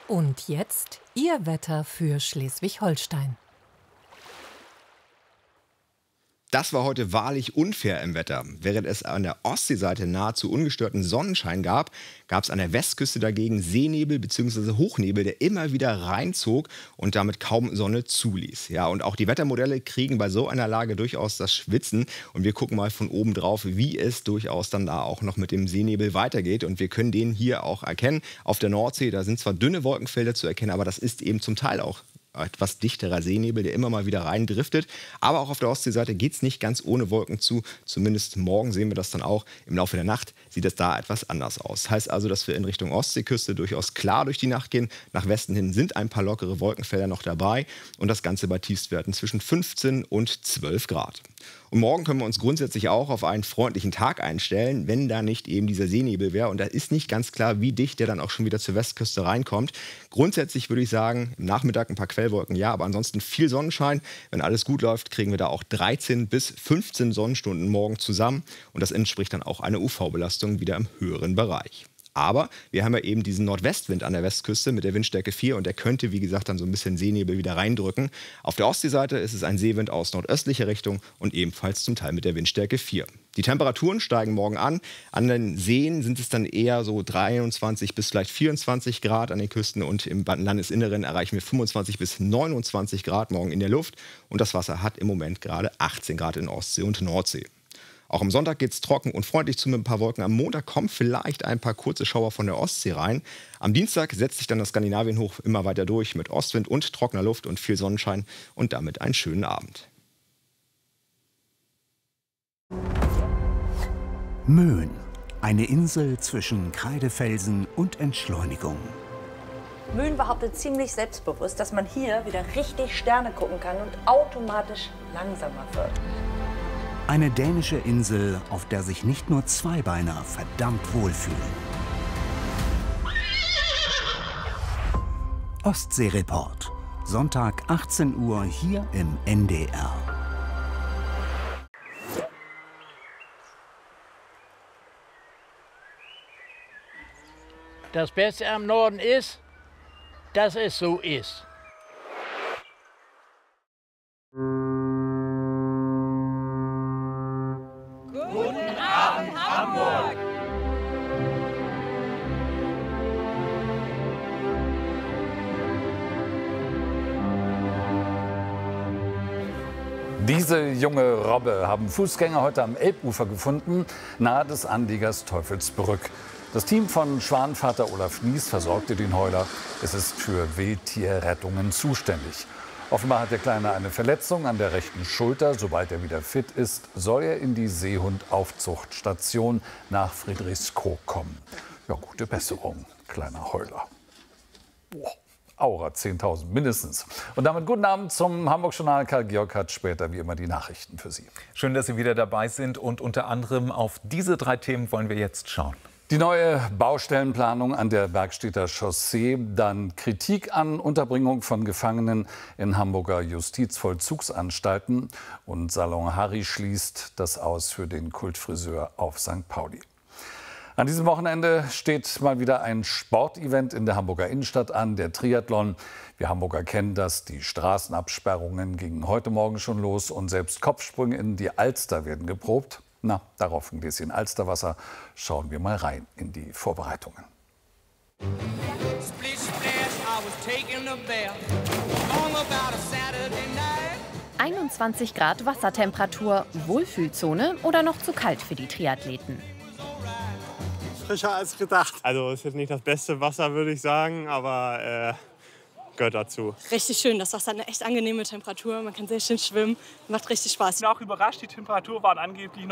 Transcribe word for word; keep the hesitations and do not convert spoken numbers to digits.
Und jetzt Ihr Wetter für Schleswig-Holstein. Das war heute wahrlich unfair im Wetter. Während es an der Ostseeseite nahezu ungestörten Sonnenschein gab, gab es an der Westküste dagegen Seenebel bzw. Hochnebel, der immer wieder reinzog und damit kaum Sonne zuließ. Ja, und auch die Wettermodelle kriegen bei so einer Lage durchaus das Schwitzen. Und wir gucken mal von oben drauf, wie es durchaus dann da auch noch mit dem Seenebel weitergeht. Und wir können den hier auch erkennen. Auf der Nordsee, da sind zwar dünne Wolkenfelder zu erkennen, aber das ist eben zum Teil auch etwas dichterer Seenebel, der immer mal wieder rein driftet. Aber auch auf der Ostseeseite geht es nicht ganz ohne Wolken zu. Zumindest morgen sehen wir das dann auch. Im Laufe der Nacht sieht es da etwas anders aus. Heißt also, dass wir in Richtung Ostseeküste durchaus klar durch die Nacht gehen. Nach Westen hin sind ein paar lockere Wolkenfelder noch dabei. Und das Ganze bei Tiefstwerten zwischen fünfzehn und zwölf Grad. Und morgen können wir uns grundsätzlich auch auf einen freundlichen Tag einstellen, wenn da nicht eben dieser Seenebel wäre. Und da ist nicht ganz klar, wie dicht der dann auch schon wieder zur Westküste reinkommt. Grundsätzlich würde ich sagen, im Nachmittag ein paar Quellwolken, ja, aber ansonsten viel Sonnenschein. Wenn alles gut läuft, kriegen wir da auch dreizehn bis fünfzehn Sonnenstunden morgen zusammen. Und das entspricht dann auch einer U V-Belastung wieder im höheren Bereich. Aber wir haben ja eben diesen Nordwestwind an der Westküste mit der Windstärke vier und der könnte, wie gesagt, dann so ein bisschen Seenebel wieder reindrücken. Auf der Ostseeseite ist es ein Seewind aus nordöstlicher Richtung und ebenfalls zum Teil mit der Windstärke vier. Die Temperaturen steigen morgen an. An den Seen sind es dann eher so dreiundzwanzig bis vielleicht vierundzwanzig Grad an den Küsten und im Landesinneren erreichen wir fünfundzwanzig bis neunundzwanzig Grad morgen in der Luft. Und das Wasser hat im Moment gerade achtzehn Grad in Ostsee und Nordsee. Auch am Sonntag geht es trocken und freundlich zu mit ein paar Wolken. Am Montag kommen vielleicht ein paar kurze Schauer von der Ostsee rein. Am Dienstag setzt sich dann das Skandinavienhoch immer weiter durch mit Ostwind und trockener Luft und viel Sonnenschein und damit einen schönen Abend. Möhn, eine Insel zwischen Kreidefelsen und Entschleunigung. Möhn behauptet ziemlich selbstbewusst, dass man hier wieder richtig Sterne gucken kann und automatisch langsamer wird. Eine dänische Insel, auf der sich nicht nur Zweibeiner verdammt wohlfühlen. Ostseereport, Sonntag achtzehn Uhr hier im N D R. Das Beste am Norden ist, dass es so ist. Guten Abend, Hamburg! Diese junge Robbe haben Fußgänger heute am Elbufer gefunden, nahe des Anliegers Teufelsbrück. Das Team von Schwanenvater Olaf Nies versorgte den Heuler. Es ist für Wildtierrettungen zuständig. Offenbar hat der Kleine eine Verletzung an der rechten Schulter. Sobald er wieder fit ist, soll er in die Seehundaufzuchtstation nach Friedrichskoog kommen. Ja, gute Besserung, kleiner Heuler. Boah. Aura zehntausend mindestens. Und damit guten Abend zum Hamburg-Journal. Karl-Georg hat später wie immer die Nachrichten für Sie. Schön, dass Sie wieder dabei sind. Und unter anderem auf diese drei Themen wollen wir jetzt schauen. Die neue Baustellenplanung an der Bergstedter Chaussee, dann Kritik an Unterbringung von Gefangenen in Hamburger Justizvollzugsanstalten und Salon Harry schließt das aus für den Kultfriseur auf Sankt Pauli. An diesem Wochenende steht mal wieder ein Sportevent in der Hamburger Innenstadt an, der Triathlon. Wir Hamburger kennen das, die Straßenabsperrungen gingen heute Morgen schon los und selbst Kopfsprünge in die Alster werden geprobt. Na, darauf ein Gläschen Alsterwasser. Schauen wir mal rein in die Vorbereitungen. einundzwanzig Grad Wassertemperatur, Wohlfühlzone oder noch zu kalt für die Triathleten? Frischer als gedacht. Also ist jetzt nicht das beste Wasser, würde ich sagen, aber äh, gehört dazu. Richtig schön, das Wasser hat eine echt angenehme Temperatur, man kann sehr schön schwimmen, macht richtig Spaß. Ich bin auch überrascht, die Temperatur waren angeblich noch